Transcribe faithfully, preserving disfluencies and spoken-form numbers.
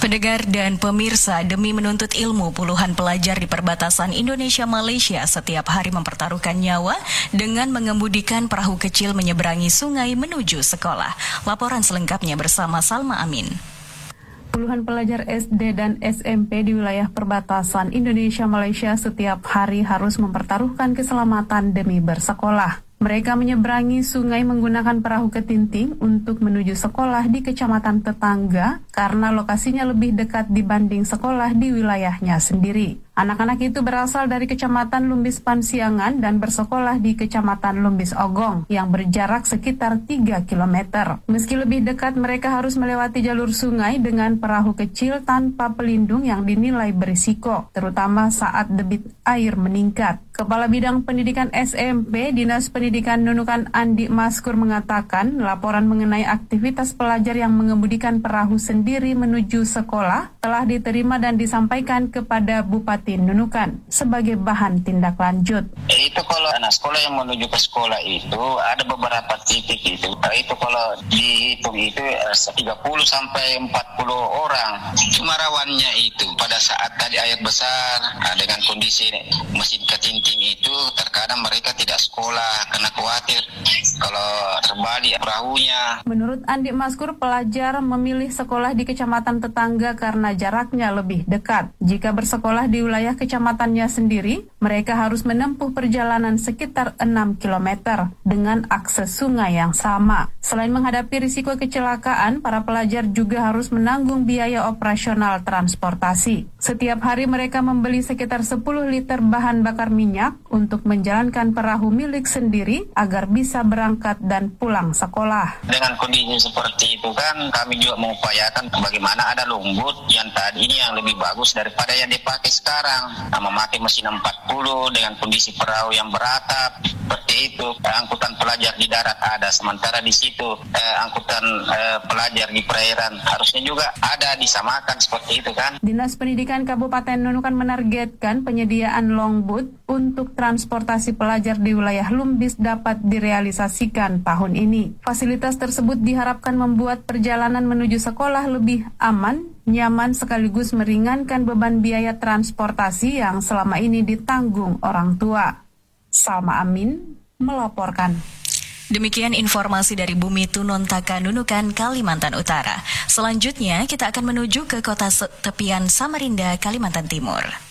Pendengar dan pemirsa, demi menuntut ilmu, puluhan pelajar di perbatasan Indonesia-Malaysia setiap hari mempertaruhkan nyawa dengan mengemudikan perahu kecil menyeberangi sungai menuju sekolah. Laporan selengkapnya bersama Salma Amin. Puluhan pelajar S D dan S M P di wilayah perbatasan Indonesia-Malaysia setiap hari harus mempertaruhkan keselamatan demi bersekolah. Mereka menyeberangi sungai menggunakan perahu ketinting untuk menuju sekolah di kecamatan tetangga karena lokasinya lebih dekat dibanding sekolah di wilayahnya sendiri. Anak-anak itu berasal dari Kecamatan Lumbis Pansiangan dan bersekolah di Kecamatan Lumbis Ogong yang berjarak sekitar tiga kilometer. Meski lebih dekat, mereka harus melewati jalur sungai dengan perahu kecil tanpa pelindung yang dinilai berisiko, terutama saat debit air meningkat. Kepala Bidang Pendidikan S M P Dinas Pendidikan Nunukan Andi Maskur mengatakan laporan mengenai aktivitas pelajar yang mengemudikan perahu sendiri menuju sekolah telah diterima dan disampaikan kepada Bupati Nunukan sebagai bahan tindak lanjut. Itu kalau anak sekolah yang menuju ke sekolah itu ada beberapa titik itu. Itu kalau dihitung itu tiga puluh sampai empat puluh orang. Cuma rawannya itu pada saat tadi air besar dengan kondisi mesin ketinting itu terkadang mereka tidak sekolah karena khawatir kalau terbalik perahunya. Menurut Andi Maskur, pelajar memilih sekolah di kecamatan tetangga karena jaraknya lebih dekat. Jika bersekolah di wilayah kecamatannya sendiri, mereka harus menempuh perjalanan sekitar enam kilometer dengan akses sungai yang sama. Selain menghadapi risiko kecelakaan, para pelajar juga harus menanggung biaya operasional transportasi. Setiap hari mereka membeli sekitar sepuluh liter bahan bakar minyak untuk menjalankan perahu milik sendiri agar bisa berangkat dan pulang sekolah. Dengan kondisi seperti itu kan kami juga mengupayakan bagaimana ada lumbut yang tadi ini yang lebih bagus daripada yang dipakai sekarang. Nah, memakai mesin empat puluh dengan kondisi perahu yang beratap seperti itu. Angkutan pelajar di darat ada, sementara di situ eh, angkutan eh, pelajar di perairan harusnya juga ada, disamakan seperti itu kan. Dinas Pendidikan Kabupaten Nunukan menargetkan penyediaan longboat untuk transportasi pelajar di wilayah Lumbis dapat direalisasikan tahun ini. Fasilitas tersebut diharapkan membuat perjalanan menuju sekolah lebih aman, nyaman sekaligus meringankan beban biaya transportasi yang selama ini ditanggung orang tua. Salma Amin melaporkan. Demikian informasi dari Bumi Tunontaka, Nunukan, Kalimantan Utara. Selanjutnya kita akan menuju ke kota tepian Samarinda, Kalimantan Timur.